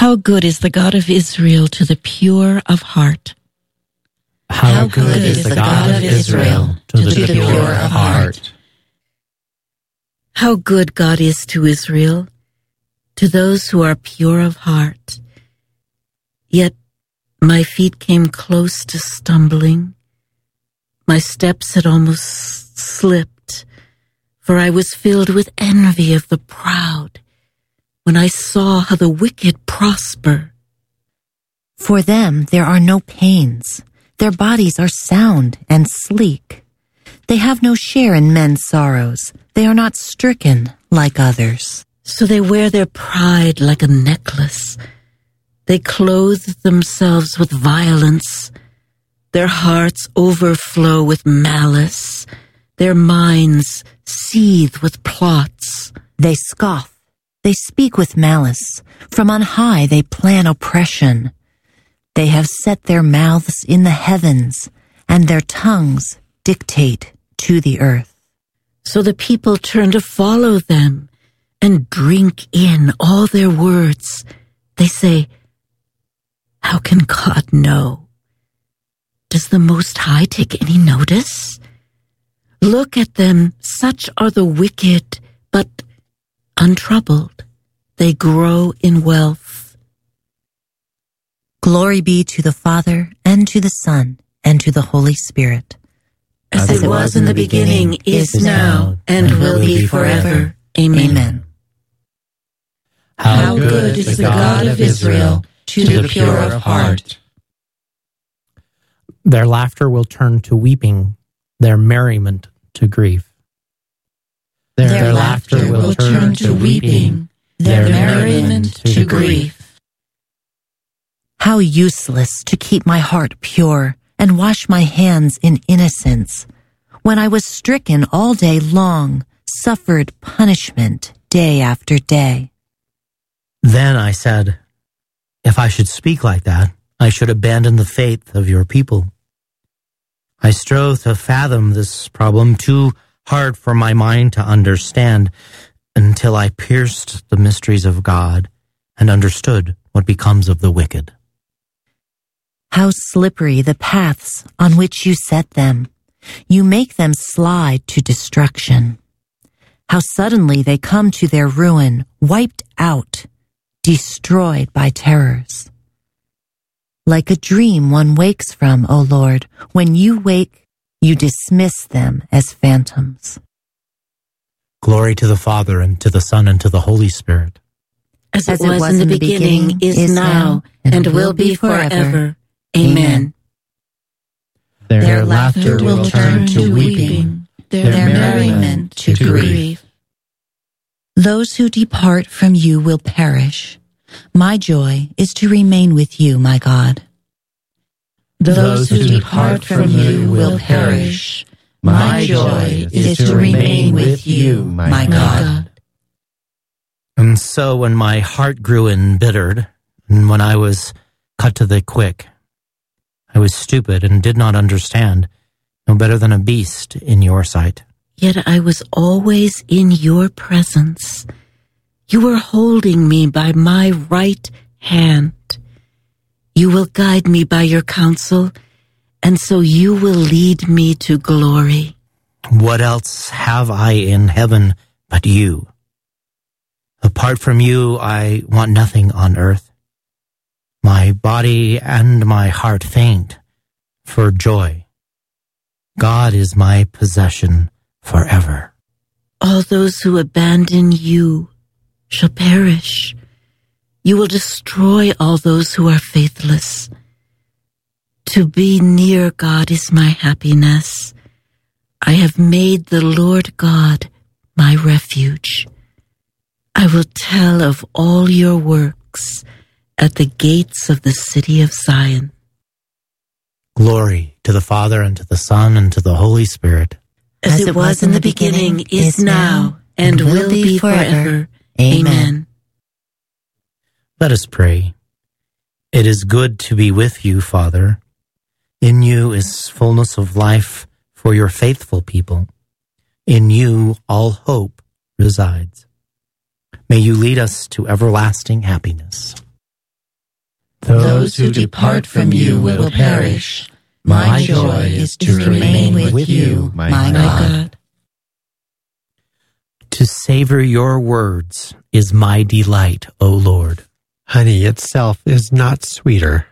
How good is the God of Israel to the pure of heart. How good is the God of Israel to the pure of heart. How good God is to Israel, to those who are pure of heart. Yet my feet came close to stumbling. My steps had almost slipped, for I was filled with envy of the proud when I saw how the wicked prosper. For them there are no pains. Their bodies are sound and sleek. They have no share in men's sorrows. They are not stricken like others. So they wear their pride like a necklace. They clothe themselves with violence. Their hearts overflow with malice. Their minds seethe with plots. They scoff. They speak with malice. From on high they plan oppression. They have set their mouths in the heavens, and their tongues dictate to the earth. So the people turn to follow them and drink in all their words. They say, how can God know? Does the Most High take any notice? Look at them, such are the wicked, but untroubled. They grow in wealth. Glory be to the Father, and to the Son, and to the Holy Spirit. As it was in the beginning, is now, and will be forever. Amen. How good is the God of Israel to the pure of heart. Their laughter will turn to weeping, their merriment to grief. Their laughter will turn to weeping, their merriment to grief. How useless to keep my heart pure and wash my hands in innocence, when I was stricken all day long, suffered punishment day after day. Then I said, if I should speak like that, I should abandon the faith of your people. I strove to fathom this problem, too hard for my mind to understand, until I pierced the mysteries of God and understood what becomes of the wicked. How slippery the paths on which you set them. You make them slide to destruction. How suddenly they come to their ruin, wiped out, destroyed by terrors. Like a dream one wakes from, O Lord, when you wake, you dismiss them as phantoms. Glory to the Father, and to the Son, and to the Holy Spirit. As it was in the beginning, is now, and will be forever. Amen. Their laughter will turn to weeping, their merriment to grief. Those who depart from you will perish. My joy is to remain with you, my God. Those who depart from you will perish. My joy is to remain with you, my God. And so when my heart grew embittered, and when I was cut to the quick, I was stupid and did not understand, no better than a beast in your sight. Yet I was always in your presence. You were holding me by my right hand. You will guide me by your counsel, and so you will lead me to glory. What else have I in heaven but you? Apart from you, I want nothing on earth. My body and my heart faint for joy. God is my possession forever. All those who abandon you shall perish. You will destroy all those who are faithless. To be near God is my happiness. I have made the Lord God my refuge. I will tell of all your works at the gates of the city of Zion. Glory to the Father, and to the Son, and to the Holy Spirit. As it was in the beginning, is now, and will be forever. Amen. Let us pray. It is good to be with you, Father. In you is fullness of life for your faithful people. In you all hope resides. May you lead us to everlasting happiness. Those who depart from you will perish. My joy is to remain with you, my God. To savor your words is my delight, O Lord. Honey itself is not sweeter.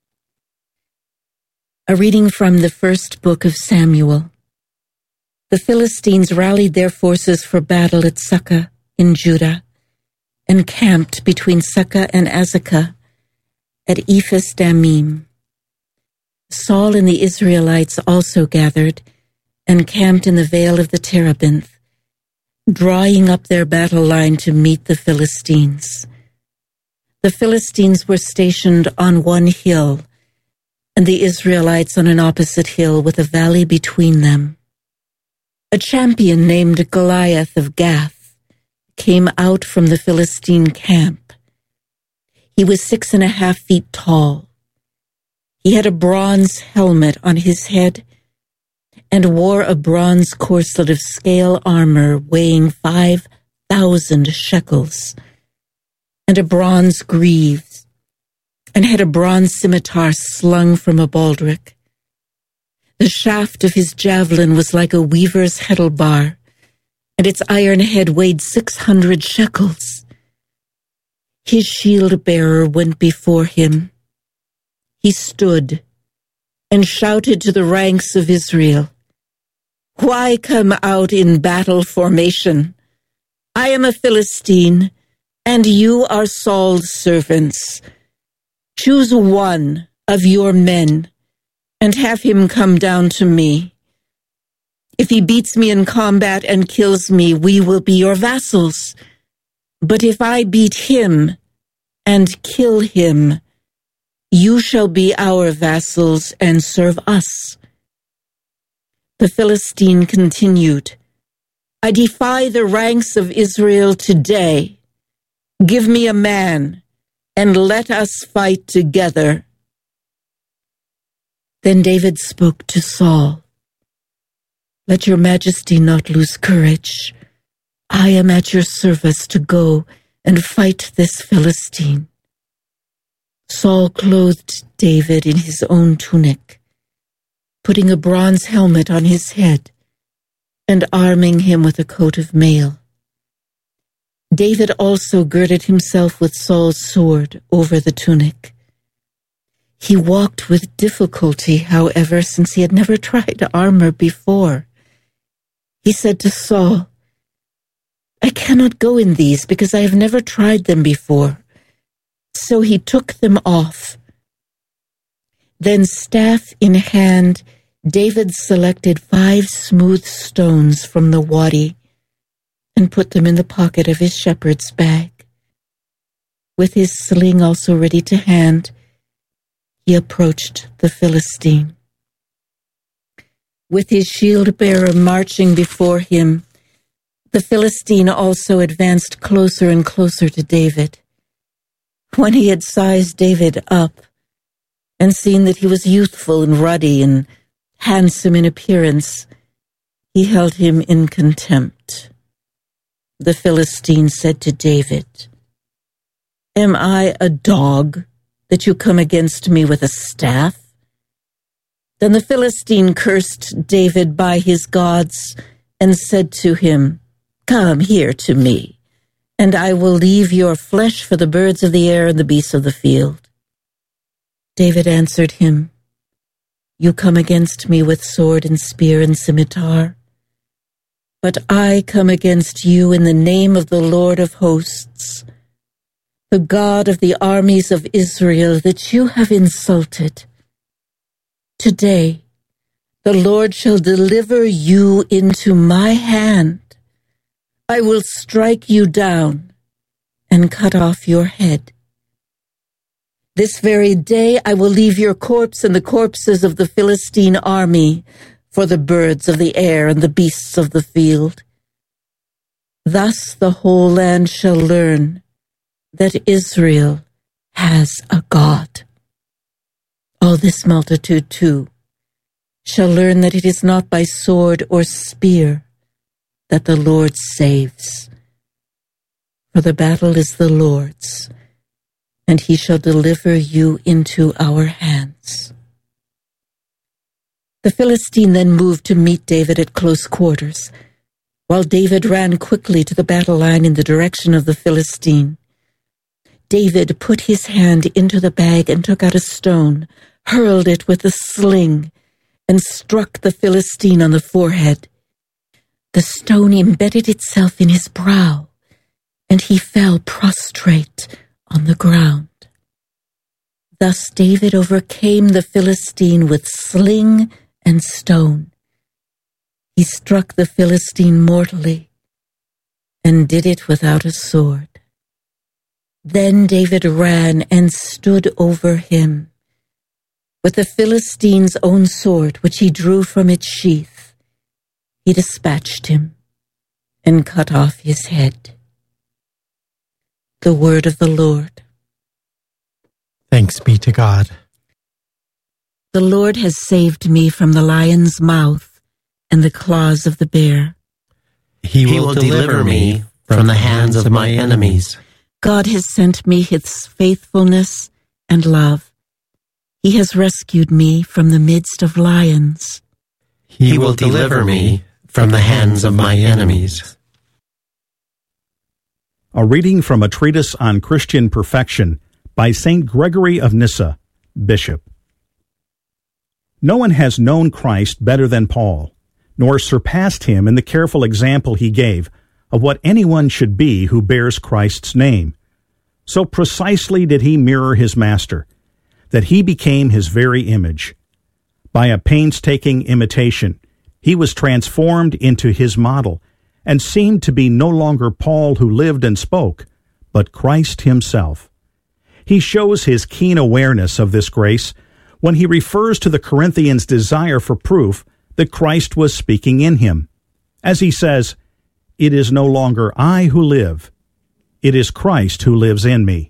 A reading from the first book of Samuel. The Philistines rallied their forces for battle at Succoth in Judah, and camped between Succoth and Azekah at Ephes Dammim. Saul and the Israelites also gathered and camped in the vale of the Terebinth, drawing up their battle line to meet the Philistines. The Philistines were stationed on one hill, and the Israelites on an opposite hill with a valley between them. A champion named Goliath of Gath came out from the Philistine camp. He was 6.5 feet tall. He had a bronze helmet on his head and wore a bronze corselet of scale armor weighing 5,000 shekels, and a bronze greaves, and had a bronze scimitar slung from a baldric. The shaft of his javelin was like a weaver's heddle-bar, and its iron head weighed 600 shekels. His shield-bearer went before him. He stood and shouted to the ranks of Israel, "Why come out in battle formation? I am a Philistine, and you are Saul's servants. Choose one of your men and have him come down to me. If he beats me in combat and kills me, we will be your vassals. But if I beat him and kill him, you shall be our vassals and serve us." The Philistine continued, "I defy the ranks of Israel today. Give me a man, and let us fight together." Then David spoke to Saul, "Let your majesty not lose courage. I am at your service to go and fight this Philistine." Saul clothed David in his own tunic, putting a bronze helmet on his head and arming him with a coat of mail. David also girded himself with Saul's sword over the tunic. He walked with difficulty, however, since he had never tried armor before. He said to Saul, "I cannot go in these because I have never tried them before." So he took them off. Then, staff in hand, David selected 5 smooth stones from the wadi and put them in the pocket of his shepherd's bag. With his sling also ready to hand, he approached the Philistine. With his shield-bearer marching before him, the Philistine also advanced closer and closer to David. When he had sized David up and seen that he was youthful and ruddy and handsome in appearance, he held him in contempt. The Philistine said to David, "Am I a dog that you come against me with a staff?" Then the Philistine cursed David by his gods and said to him, "Come here to me, and I will leave your flesh for the birds of the air and the beasts of the field." David answered him, "You come against me with sword and spear and scimitar, but I come against you in the name of the Lord of hosts, the God of the armies of Israel that you have insulted. Today the Lord shall deliver you into my hand. I will strike you down and cut off your head. This very day I will leave your corpse and the corpses of the Philistine army for the birds of the air and the beasts of the field. Thus the whole land shall learn that Israel has a God. All this multitude, too, shall learn that it is not by sword or spear that the Lord saves. For the battle is the Lord's, and he shall deliver you into our hands." The Philistine then moved to meet David at close quarters, while David ran quickly to the battle line in the direction of the Philistine. David put his hand into the bag and took out a stone, hurled it with a sling, and struck the Philistine on the forehead. The stone embedded itself in his brow, and he fell prostrate on the ground. Thus David overcame the Philistine with sling and stone. He struck the Philistine mortally, and did it without a sword. Then David ran and stood over him. With the Philistine's own sword, which he drew from its sheath, he dispatched him and cut off his head. The word of the Lord. Thanks be to God. The Lord has saved me from the lion's mouth and the claws of the bear. He will deliver me from the hands of my enemies. God has sent me his faithfulness and love. He has rescued me from the midst of lions. He will deliver me from the hands of my enemies. A reading from a treatise on Christian perfection by St. Gregory of Nyssa, Bishop. No one has known Christ better than Paul, nor surpassed him in the careful example he gave of what anyone should be who bears Christ's name. So precisely did he mirror his master, that he became his very image. By a painstaking imitation, he was transformed into his model, and seemed to be no longer Paul who lived and spoke, but Christ himself. He shows his keen awareness of this grace when he refers to the Corinthians' desire for proof that Christ was speaking in him. As he says, "It is no longer I who live, it is Christ who lives in me."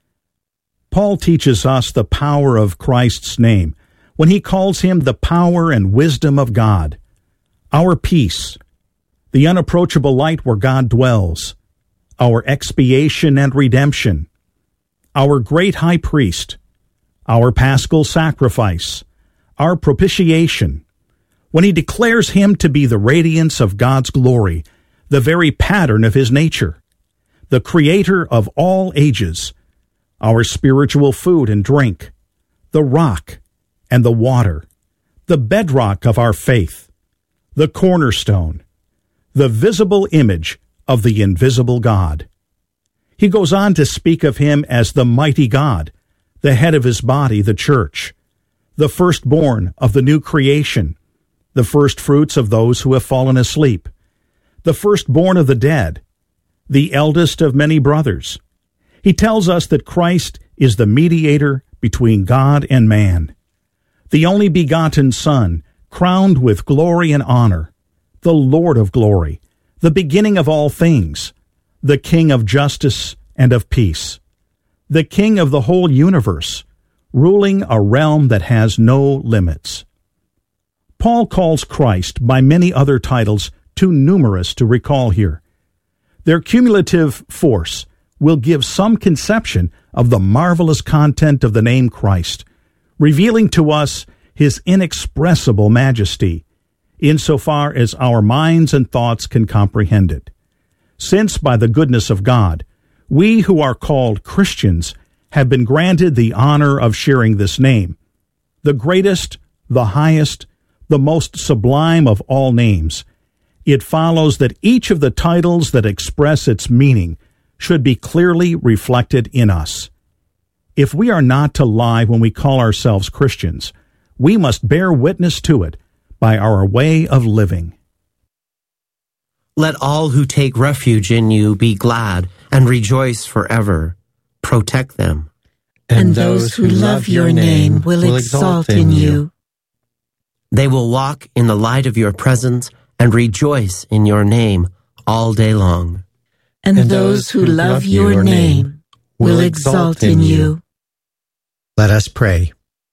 Paul teaches us the power of Christ's name when he calls him the power and wisdom of God, our peace, the unapproachable light where God dwells, our expiation and redemption, our great high priest, our paschal sacrifice, our propitiation, when he declares him to be the radiance of God's glory, the very pattern of his nature, the creator of all ages, our spiritual food and drink, the rock and the water, the bedrock of our faith, the cornerstone, the visible image of the invisible God. He goes on to speak of him as the mighty God, the head of his body, the church, the firstborn of the new creation, the firstfruits of those who have fallen asleep, the firstborn of the dead, the eldest of many brothers. He tells us that Christ is the mediator between God and man, the only begotten Son, crowned with glory and honor, the Lord of glory, the beginning of all things, the King of justice and of peace, the King of the whole universe, ruling a realm that has no limits. Paul calls Christ by many other titles too numerous to recall here. Their cumulative force will give some conception of the marvelous content of the name Christ, revealing to us his inexpressible majesty, insofar as our minds and thoughts can comprehend it. Since by the goodness of God, we who are called Christians have been granted the honor of sharing this name, the greatest, the highest, the most sublime of all names, it follows that each of the titles that express its meaning should be clearly reflected in us. If we are not to lie when we call ourselves Christians, we must bear witness to it by our way of living. Let all who take refuge in you be glad and rejoice forever. Protect them. And those who love your name will exalt in you. They will walk in the light of your presence and rejoice in your name all day long. And those who love your name will exalt in you. Let us pray.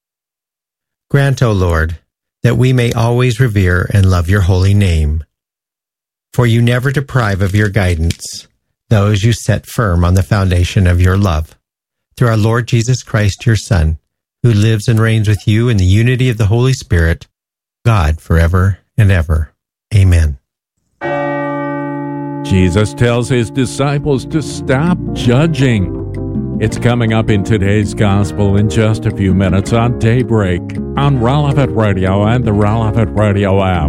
Grant, O Lord, that we may always revere and love your holy name. For you never deprive of your guidance those you set firm on the foundation of your love. through our Lord Jesus Christ, your Son, who lives and reigns with you in the unity of the Holy Spirit, God, forever and ever. Amen. Jesus tells his disciples to stop judging. It's coming up in today's gospel in just a few minutes on Daybreak on Relevant Radio and the Relevant Radio app.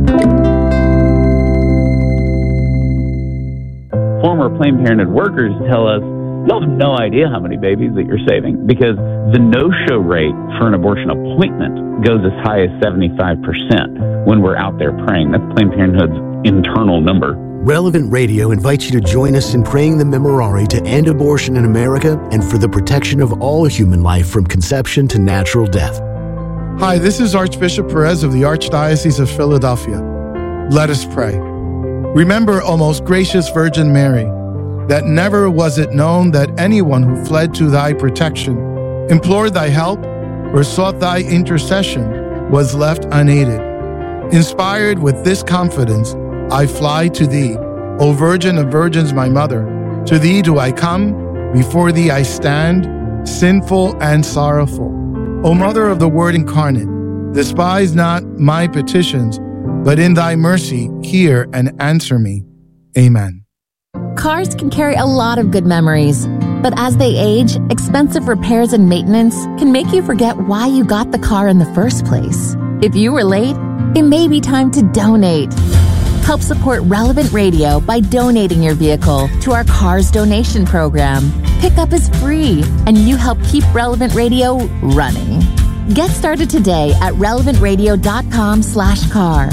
Former Planned Parenthood workers tell us, you'll have no idea how many babies that you're saving because the no-show rate for an abortion appointment goes as high as 75% when we're out there praying. That's Planned Parenthood's internal number. Relevant Radio invites you to join us in praying the Memorare to end abortion in America and for the protection of all human life from conception to natural death. Hi, this is Archbishop Perez of the Archdiocese of Philadelphia. Let us pray. Remember, O most gracious Virgin Mary, that never was it known that anyone who fled to thy protection, implored thy help, or sought thy intercession was left unaided. Inspired with this confidence, I fly to thee, O Virgin of Virgins, my mother. To thee do I come, before thee I stand, sinful and sorrowful. O Mother of the Word incarnate, despise not my petitions, but in thy mercy hear and answer me. Amen. Cars can carry a lot of good memories, but as they age, expensive repairs and maintenance can make you forget why you got the car in the first place. If you were late, it may be time to donate. Help support Relevant Radio by donating your vehicle to our Cars Donation Program. Pickup is free, and you help keep Relevant Radio running. Get started today at relevantradio.com/car.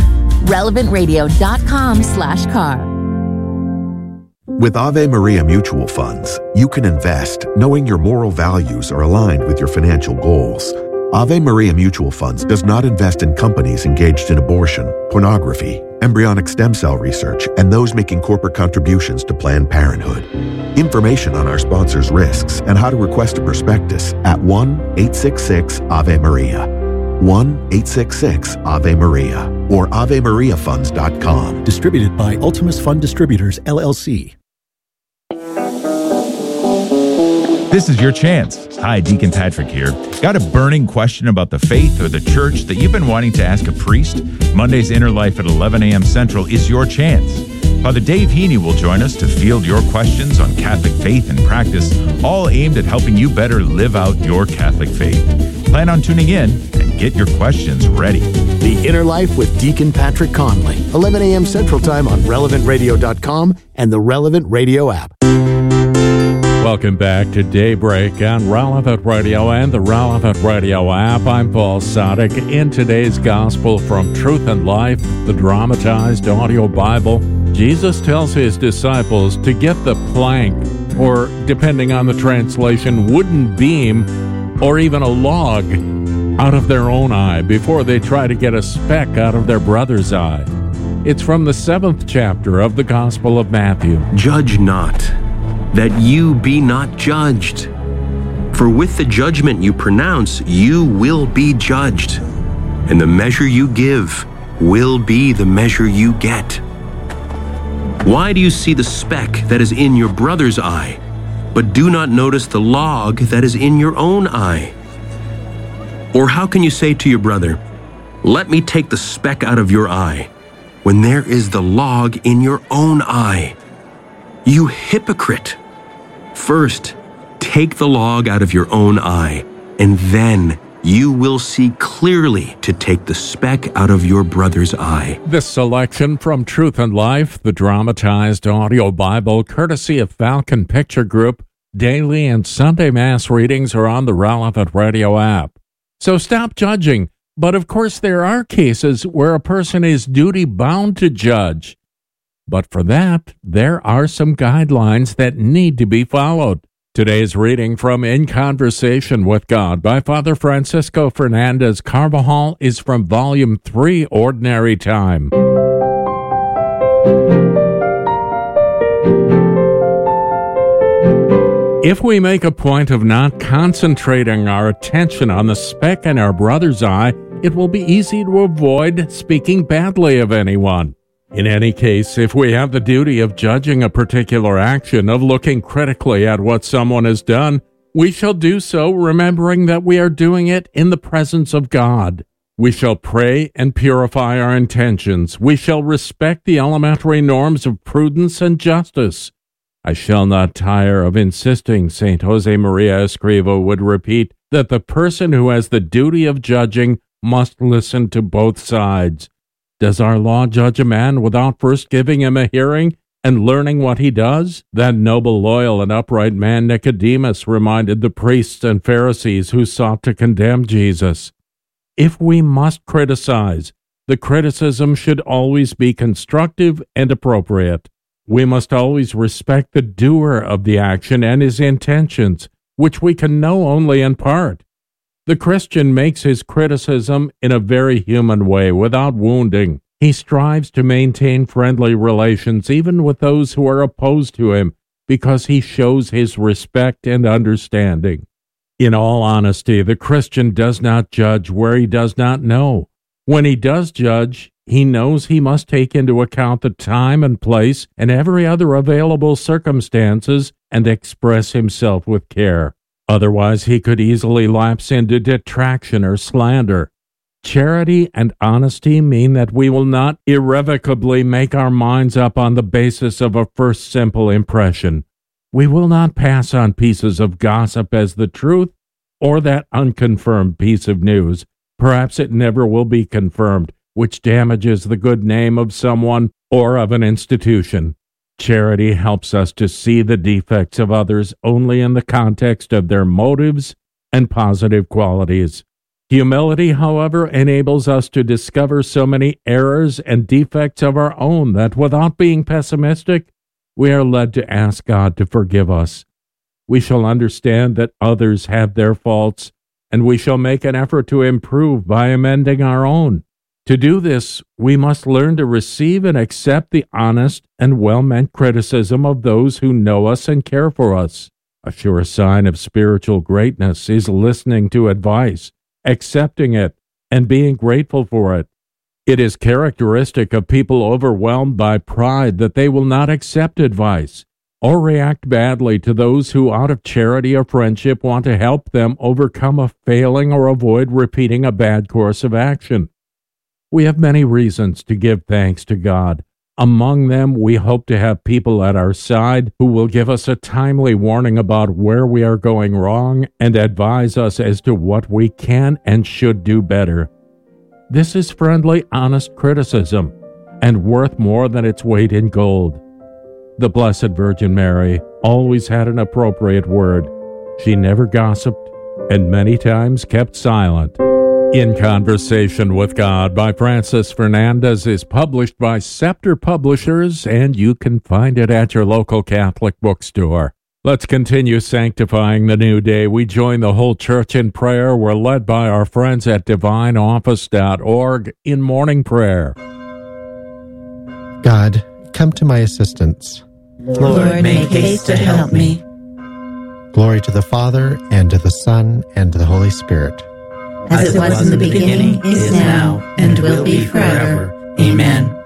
relevantradio.com/car. With Ave Maria Mutual Funds, you can invest knowing your moral values are aligned with your financial goals. Ave Maria Mutual Funds does not invest in companies engaged in abortion, pornography, embryonic stem cell research, and those making corporate contributions to Planned Parenthood. Information on our sponsors' risks and how to request a prospectus at 1-866-AVE-MARIA. 1-866-AVE-MARIA or AveMariaFunds.com. Distributed by Ultimus Fund Distributors, LLC. This is your chance. Hi, Deacon Patrick here. Got a burning question about the faith or the church that you've been wanting to ask a priest? Monday's Inner Life at 11 a.m. Central is your chance. Father Dave Heaney will join us to field your questions on Catholic faith and practice, all aimed at helping you better live out your Catholic faith. Plan on tuning in and get your questions ready. The Inner Life with Deacon Patrick Conley, 11 a.m. Central Time on RelevantRadio.com and the Relevant Radio app. Welcome back to Daybreak on Relevant Radio and the Relevant Radio app. I'm Paul Sadek. In today's Gospel from Truth and Life, the dramatized audio Bible, Jesus tells his disciples to get the plank, or depending on the translation, wooden beam, or even a log, out of their own eye before they try to get a speck out of their brother's eye. It's from the 7th chapter of the Gospel of Matthew. Judge not, that you be not judged. For with the judgment you pronounce, you will be judged. And the measure you give will be the measure you get. Why do you see the speck that is in your brother's eye, but do not notice the log that is in your own eye? Or how can you say to your brother, let me take the speck out of your eye, when there is the log in your own eye? You hypocrite! First, take the log out of your own eye, and then you will see clearly to take the speck out of your brother's eye. This selection from Truth and Life, the dramatized audio Bible, courtesy of Falcon Picture Group. Daily and Sunday Mass readings are on the Relevant Radio app. So stop judging. But of course, there are cases where a person is duty-bound to judge. But for that, there are some guidelines that need to be followed. Today's reading from In Conversation with God by Father Francisco Fernandez Carvajal is from Volume 3, Ordinary Time. If we make a point of not concentrating our attention on the speck in our brother's eye, it will be easy to avoid speaking badly of anyone. In any case, if we have the duty of judging a particular action, of looking critically at what someone has done, We shall do so remembering that we are doing it in the presence of God. We shall pray and purify our intentions. We shall respect the elementary norms of prudence and justice. I shall not tire of insisting, St. Josemaria Escriva would repeat, that the person who has the duty of judging must listen to both sides. Does our law judge a man without first giving him a hearing and learning what he does? That noble, loyal, and upright man Nicodemus reminded the priests and Pharisees who sought to condemn Jesus. If we must criticize, the criticism should always be constructive and appropriate. We must always respect the doer of the action and his intentions, which we can know only in part. The Christian makes his criticism in a very human way, without wounding. He strives to maintain friendly relations even with those who are opposed to him, because he shows his respect and understanding. In all honesty, the Christian does not judge where he does not know. When he does judge, he knows he must take into account the time and place and every other available circumstances and express himself with care. Otherwise, he could easily lapse into detraction or slander. Charity and honesty mean that we will not irrevocably make our minds up on the basis of a first simple impression. We will not pass on pieces of gossip as the truth or that unconfirmed piece of news. Perhaps it never will be confirmed, which damages the good name of someone or of an institution. Charity helps us to see the defects of others only in the context of their motives and positive qualities. Humility, however, enables us to discover so many errors and defects of our own that without being pessimistic, we are led to ask God to forgive us. We shall understand that others have their faults, and we shall make an effort to improve by amending our own. To do this, we must learn to receive and accept the honest and well-meant criticism of those who know us and care for us. A sure sign of spiritual greatness is listening to advice, accepting it, and being grateful for it. It is characteristic of people overwhelmed by pride that they will not accept advice or react badly to those who, out of charity or friendship, want to help them overcome a failing or avoid repeating a bad course of action. We have many reasons to give thanks to God. Among them, we hope to have people at our side who will give us a timely warning about where we are going wrong and advise us as to what we can and should do better. This is friendly, honest criticism, and worth more than its weight in gold. The Blessed Virgin Mary always had an appropriate word. She never gossiped, and many times kept silent. In Conversation with God by Francis Fernandez is published by Scepter Publishers, and you can find it at your local Catholic bookstore. Let's continue sanctifying the new day. We join the whole church in prayer. We're led by our friends at divineoffice.org in morning prayer. God, come to my assistance. Lord, make haste to help me. Glory to the Father, and to the Son, and to the Holy Spirit. As it was in the beginning, is now, and will be forever. Amen.